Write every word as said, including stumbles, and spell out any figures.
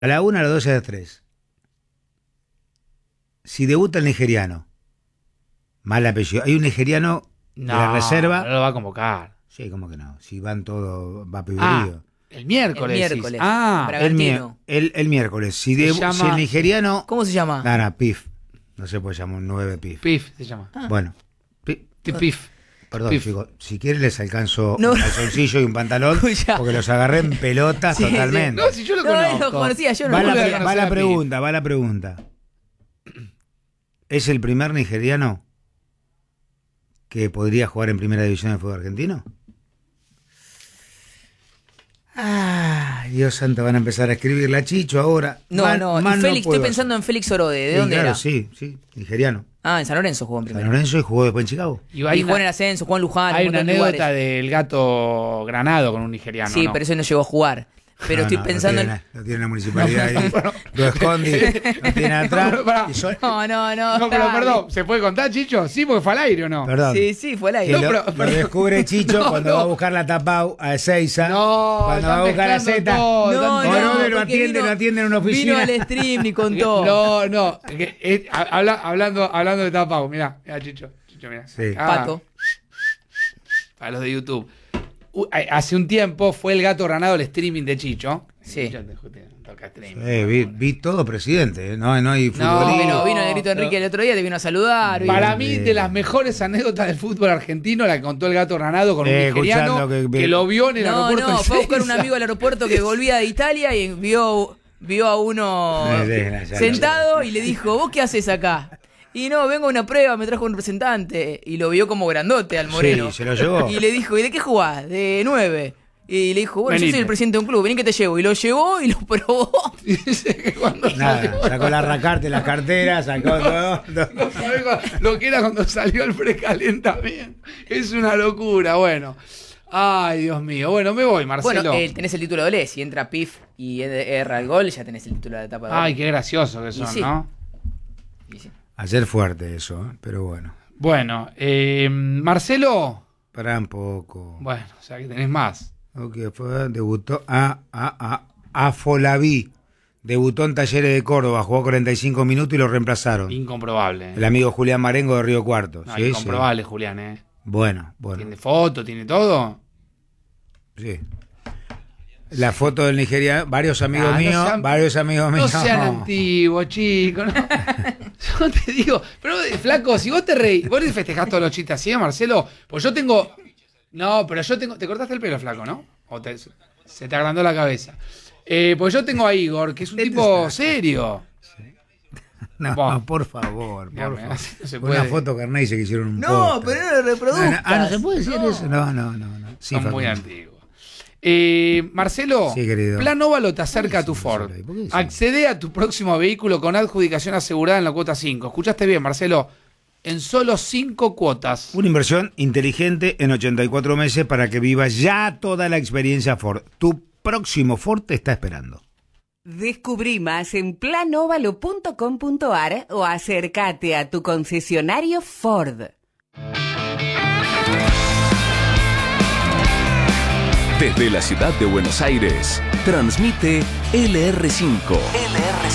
A la una, a las dos y a las tres. Si debuta el nigeriano, mal apellido. Hay un nigeriano No, de la reserva. no lo va a convocar. Sí, ¿cómo que no? Si van todos, va Ah, piberío. el miércoles. El decís. miércoles. Ah, Para- el, mi- Bragantino. el, el miércoles. Si, Se debu- llama- si el nigeriano. ¿Cómo se llama? No, no, Pif. No se puede llamar un nueve Pif. Pif se llama. Ah. Bueno, Pi- Ti- Pif. perdón, Pif. chicos. Si quieren les alcanzo No. un calzoncillo y un pantalón. Ya. Porque los agarré en pelotas Sí, sí. totalmente. No, si yo lo No, conozco. lo conocía yo, no Va lo la, voy a pre- conocer va la a Pif. pregunta, va la pregunta. ¿Es el primer nigeriano que podría jugar en primera división del fútbol argentino? Ah, Dios santo, van a empezar a escribirle a Chicho ahora. No, Mal- no, y mal Félix, puedo estoy pensando en Félix Orode. ¿De hacer. dónde Sí, claro, era? sí, sí, nigeriano. Ah, en San Lorenzo jugó en San primera. Lorenzo y jugó después en Chicago. Y Y hay jugó en el una, ascenso, jugó en Luján, hay un una montón de anécdota lugares. del gato Granado con un nigeriano. Sí, ¿no? pero ese no llegó a jugar. Pero No, estoy no, pensando Lo en... tiene, la- lo tiene la municipalidad ahí. Lo escondi, lo tiene atrás. No, pero pará. y son- No, no, no. No, pero dale. perdón, ¿se puede contar, Chicho? Sí, porque fue al aire o no. Perdón. Sí, sí, fue la Que No, lo, pero- lo pero- descubre Chicho No, cuando no. va a buscar la tapau a Ezeiza. No, cuando va a están buscar a mezclando Z. todo, No, están- no, Morode lo porque atiende, vino- lo atiende en una Vino oficina. al stream y contó. No, no. que- eh, habla- hablando, hablando de tapau, mirá, mirá, Chicho. Chicho, mirá. Sí. Ah, Pato. Para los de YouTube. Uh, hace un tiempo fue el gato Granado el streaming de Chicho. Sí. Chicho te- te toca streaming. Eh, vi, vi todo presidente, ¿eh? no, no hay No, futbolista. Vino, vino el grito Enrique el otro día, te vino a saludar. vino- Para mí, Bien. de las mejores anécdotas del fútbol argentino, la que contó el gato Granado con un Eh, nigeriano escuchando que, que- lo vio en el No, aeropuerto no, de fue a buscar un Ezeiza. amigo al aeropuerto que volvía de Italia y vio, vio a uno Eh, desgraciado. sentado y le dijo, ¿vos qué haces acá? Y no, vengo a una prueba, me trajo un representante. Y lo vio como grandote al moreno. Sí, se lo llevó. Y le dijo, ¿y de qué jugás? De nueve. Y le dijo, bueno, yo Venite. soy el presidente de un club, vení que te llevo. Y lo llevó y lo probó. Y dice que cuando Nada, salió- sacó la racarte, las carteras, sacó todo. todo. No sabés lo que era cuando salió el precalentamiento. Es una locura, bueno. Ay, Dios mío. Bueno, me voy, Marcelo. Bueno, eh, tenés el título de Lez. Si entra Pif y erra el gol, ya tenés el título de la etapa de Ay, gol. qué gracioso que son, sí. ¿no? Y sí. Ayer fuerte eso, ¿eh? Pero bueno, Bueno, eh, Marcelo. para un poco. Bueno, o sea que tenés más. Ok, fue, debutó a, a, a, a Folaví. Debutó en Talleres de Córdoba, jugó cuarenta y cinco minutos y lo reemplazaron. Incomprobable. El amigo Julián Marengo de Río Cuarto. No, Sí, incomprobable, Julián, ¿eh? sí. Bueno, bueno. Tiene foto, tiene todo. Sí. La foto del Nigeria, varios amigos Ah, no míos, sean- varios amigos No míos. sean antiguos, chicos. ¿no? Yo te digo, pero eh, flaco, si vos te reís, vos te festejás todos los chistes así, Marcelo, pues yo tengo. No, pero yo tengo. ¿Te cortaste el pelo, flaco, no? ¿O te- se te agrandó la cabeza? Eh, pues yo tengo a Igor, que es un Este tipo es- serio. No, Buah. no, por favor, por Ya, favor. mirá, no se Una puede. foto Carney se que hicieron un No, póster. pero no lo reproduzcas. Ah, no se puede decir No. eso. No, no, no. no. Sí, Son muy Facundo. antiguos. Eh, Marcelo, Sí, querido. Plan Óvalo te acerca a tu decimos Ford. eso ahí? ¿Por qué decimos? Accede a tu próximo vehículo con adjudicación asegurada en la cuota cinco. Escuchaste bien, Marcelo. En solo cinco cuotas. Una inversión inteligente en ochenta y cuatro meses para que vivas ya toda la experiencia Ford. Tu próximo Ford te está esperando. Descubrí más en planovalo punto com punto ar o acércate a tu concesionario Ford. Desde la ciudad de Buenos Aires, transmite L R cinco. L R